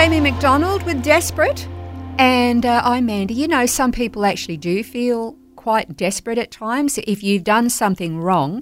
Amy McDonald with Desperate, and I'm Mandy. You know, some people actually do feel quite desperate at times. If you've done something wrong,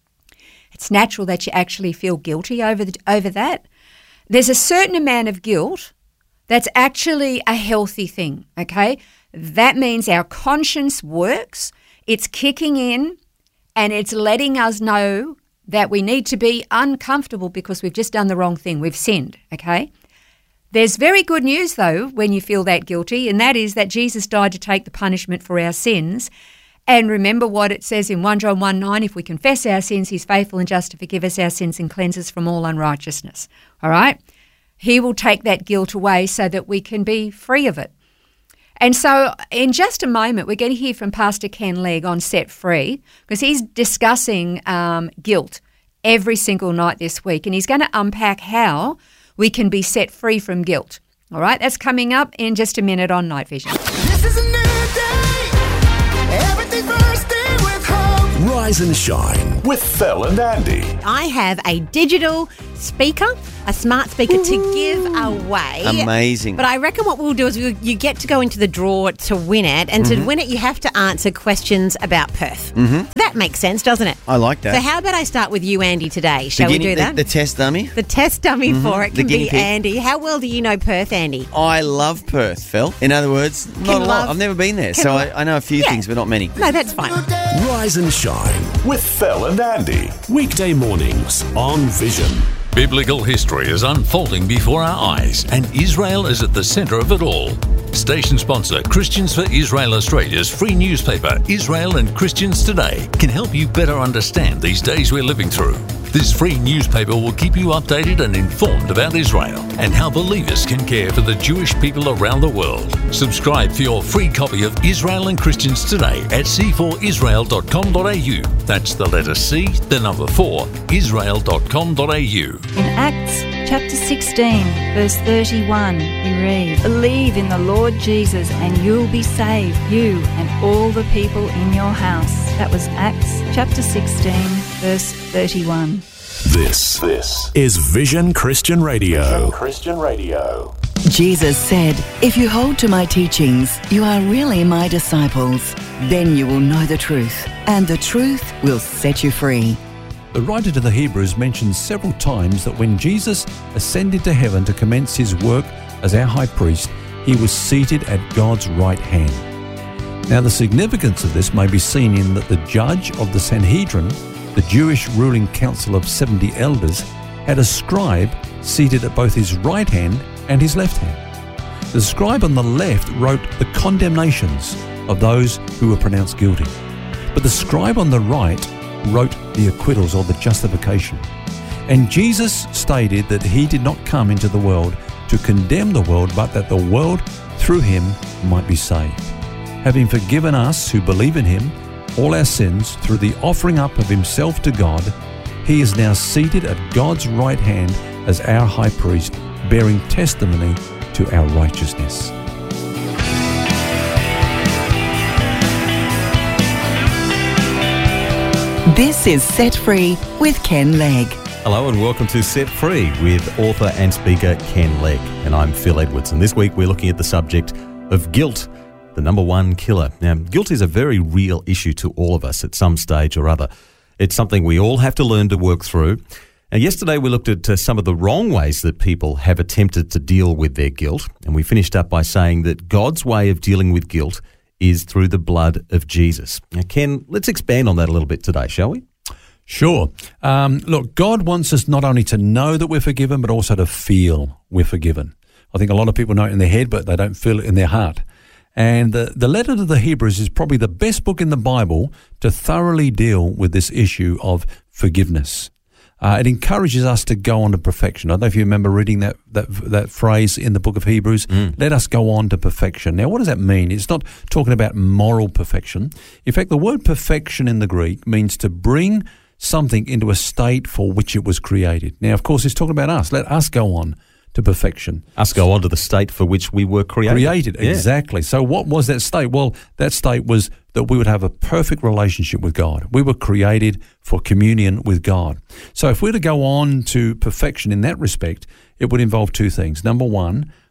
it's natural that you actually feel guilty over that. There's a certain amount of guilt that's actually a healthy thing, okay? That means our conscience works, it's kicking in, and it's letting us know that we need to be uncomfortable because we've just done the wrong thing, we've sinned, okay? There's very good news, though, when you feel that guilty, and that is that Jesus died to take the punishment for our sins. And remember what it says in 1 John 1:9, if we confess our sins, he's faithful and just to forgive us our sins and cleanse us from all unrighteousness. All right? He will take that guilt away so that we can be free of it. And so in just a moment, we're going to hear from Pastor Ken Legg on Set Free, because he's discussing guilt every single night this week, and he's going to unpack how we can be set free from guilt. All right, that's coming up in just a minute on Night Vision. This is a new day. Everything bursting with hope. Rise and shine with Phil and Andy. I have a digital speaker, a smart speaker to give away. Amazing. But I reckon what we'll do is you get to go into the draw to win it, and to win it you have to answer questions about Perth. That makes sense, doesn't it? I like that. So how about I start with you, Andy, today? Shall we do that? The test dummy? The test dummy for it can guinea be pig. Andy. How well do you know Perth, Andy? I love Perth, Phil. In other words, not a lot. I've never been there, so I know a few things, but not many. No, that's fine. Rise and shine with Phil and Andy. Weekday mornings on Vision. Biblical history is unfolding before our eyes, and Israel is at the centre of it all. Station sponsor Christians for Israel Australia's free newspaper, Israel and Christians Today, can help you better understand these days we're living through. This free newspaper will keep you updated and informed about Israel and how believers can care for the Jewish people around the world. Subscribe for your free copy of Israel and Christians Today at c4israel.com.au. That's the letter C, the number 4, israel.com.au. In Acts chapter 16, verse 31, we read, "Believe in the Lord Jesus and you'll be saved, you and all the people in your house." That was Acts chapter 16, verse 31. This is Vision Christian Radio. Christian Radio. Jesus said, "If you hold to my teachings, you are really my disciples. Then you will know the truth, and the truth will set you free." The writer to the Hebrews mentions several times that when Jesus ascended to heaven to commence his work as our high priest, he was seated at God's right hand. Now, the significance of this may be seen in that the judge of the Sanhedrin, the Jewish ruling council of 70 elders, had a scribe seated at both his right hand and his left hand. The scribe on the left wrote the condemnations of those who were pronounced guilty, but the scribe on the right wrote the acquittals or the justification. And Jesus stated that he did not come into the world to condemn the world, but that the world through him might be saved. Having forgiven us who believe in him all our sins through the offering up of himself to God, he is now seated at God's right hand as our high priest, bearing testimony to our righteousness. This is Set Free with Ken Legg. Hello and welcome to Set Free with author and speaker Ken Legg. And I'm Phil Edwards. And this week we're looking at the subject of guilt, the number one killer. Now, guilt is a very real issue to all of us at some stage or other. It's something we all have to learn to work through. And yesterday we looked at some of the wrong ways that people have attempted to deal with their guilt. And we finished up by saying that God's way of dealing with guilt is through the blood of Jesus. Now, Ken, let's expand on that a little bit today, shall we? Sure. Look, God wants us not only to know that we're forgiven, but also to feel we're forgiven. I think a lot of people know it in their head, but they don't feel it in their heart. And the letter to the Hebrews is probably the best book in the Bible to thoroughly deal with this issue of forgiveness. It encourages us to go on to perfection. I don't know if you remember reading that phrase in the book of Hebrews, let us go on to perfection. Now, what does that mean? It's not talking about moral perfection. In fact, the word perfection in the Greek means to bring something into a state for which it was created. Now, of course, it's talking about us. Let us go on to perfection. Us go on to the state for which we were created. Yeah. Exactly. So what was that state? Well, that state was that we would have a perfect relationship with God. We were created for communion with God. So if we're to go on to perfection in that respect, it would involve two things. Number one,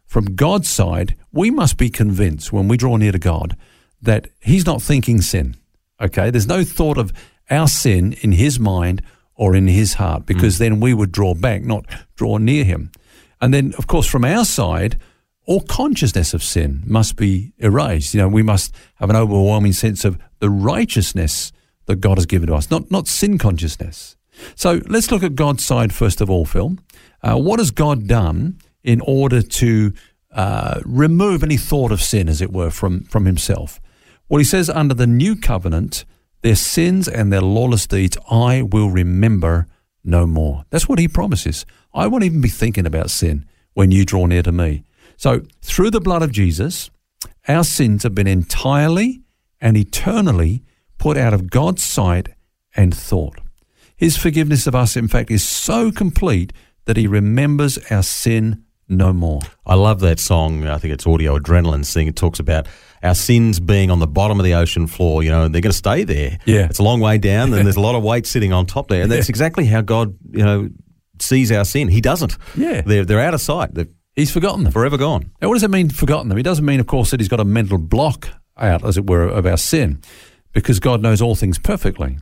from God's side, we must be convinced when we draw near to God that he's not thinking sin, okay? There's no thought of our sin in his mind or in his heart, because then we would draw back, not draw near him. And then, of course, from our side, all consciousness of sin must be erased. We must have an overwhelming sense of the righteousness that God has given to us, not sin consciousness. So let's look at God's side first of all, Phil. What has God done in order to remove any thought of sin, as it were, from himself? Well, he says, under the new covenant, their sins and their lawless deeds I will remember no more. That's what he promises. I won't even be thinking about sin when you draw near to me. So through the blood of Jesus, our sins have been entirely and eternally put out of God's sight and thought. His forgiveness of us, in fact, is so complete that he remembers our sin no more. I love that song. I think it's Audio Adrenaline sing. It talks about our sins being on the bottom of the ocean floor, they're going to stay there. Yeah. It's a long way down and there's a lot of weight sitting on top there. And that's exactly how God, sees our sin. He doesn't. Yeah. They're out of sight. He's forgotten them. Forever gone. Now, what does it mean, forgotten them? It doesn't mean, of course, that he's got a mental block out, as it were, of our sin, because God knows all things perfectly.